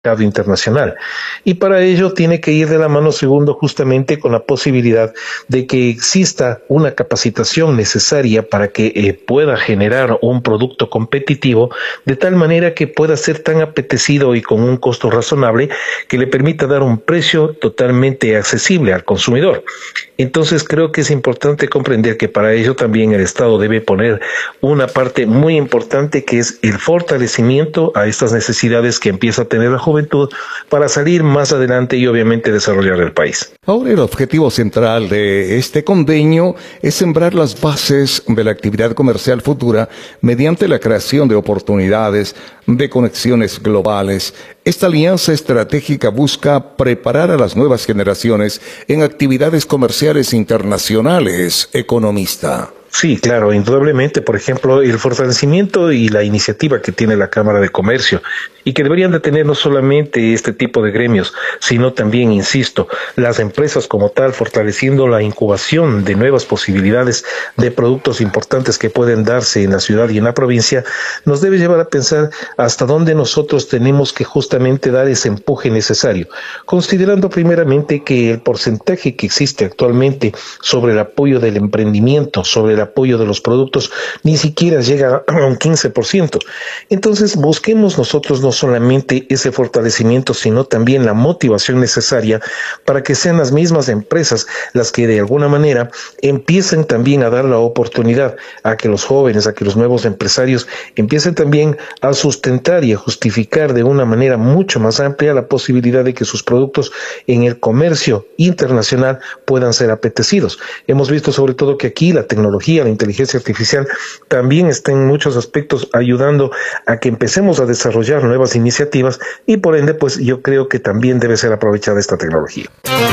mercado internacional. Y para ello tiene que ir de la mano, segundo, justamente con la posibilidad de que exista una capacitación necesaria para que pueda generar un producto competitivo de tal manera que pueda ser tan apetecido y con un costo razonable que le permita dar un precio totalmente accesible al consumidor. Entonces creo que es importante comprender que para ello también el Estado debe poner una parte muy importante, que es el fortalecimiento a estas necesidades que empieza a tener la juventud para salir más adelante y obviamente desarrollar el país. Ahora el objetivo central de este convenio es sembrar las bases de la actividad comercial futura mediante la creación de oportunidades de conexiones globales. Esta alianza estratégica busca preparar a las nuevas generaciones en actividades comerciales internacionales, economista. Sí, claro, indudablemente, por ejemplo, el fortalecimiento y la iniciativa que tiene la Cámara de Comercio y que deberían de tener no solamente este tipo de gremios, sino también, insisto, las empresas como tal, fortaleciendo la incubación de nuevas posibilidades de productos importantes que pueden darse en la ciudad y en la provincia, nos debe llevar a pensar hasta dónde nosotros tenemos que justamente dar ese empuje necesario, considerando primeramente que el porcentaje que existe actualmente sobre el apoyo del emprendimiento, sobre el apoyo de los productos, ni siquiera llega a un 15%. Entonces busquemos nosotros no solamente ese fortalecimiento, sino también la motivación necesaria para que sean las mismas empresas las que de alguna manera empiecen también a dar la oportunidad a que los jóvenes, a que los nuevos empresarios empiecen también a sustentar y a justificar de una manera mucho más amplia la posibilidad de que sus productos en el comercio internacional puedan ser apetecidos. Hemos visto sobre todo que aquí la tecnología, la inteligencia artificial también está en muchos aspectos ayudando a que empecemos a desarrollar nuevas iniciativas y por ende pues yo creo que también debe ser aprovechada esta tecnología.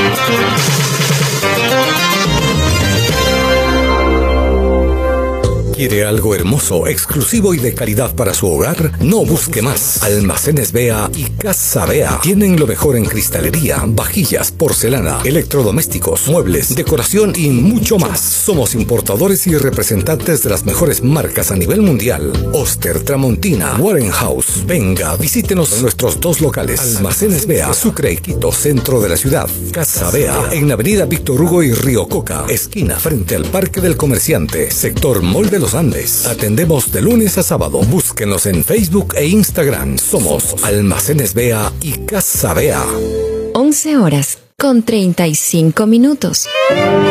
¿Quiere algo hermoso, exclusivo y de calidad para su hogar? No busque más. Almacenes Bea y Casa Bea tienen lo mejor en cristalería, vajillas, porcelana, electrodomésticos, muebles, decoración y mucho más. Somos importadores y representantes de las mejores marcas a nivel mundial. Oster, Tramontina, Warenhouse. Venga, visítenos en nuestros dos locales. Almacenes Bea, Sucre y Quito, centro de la ciudad. Casa Bea, en la avenida Víctor Hugo y Río Coca, esquina frente al Parque del Comerciante, sector Mall de los Andes. Atendemos de lunes a sábado. Búsquenos en Facebook e Instagram. Somos Almacenes Bea y Casa Bea. 11:35.